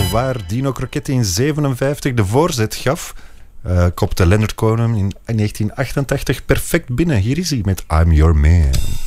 waar Dino Crocetti in 1957 de voorzet gaf, kopte Leonard Cohen in 1988 perfect binnen. Hier is hij met I'm Your Man.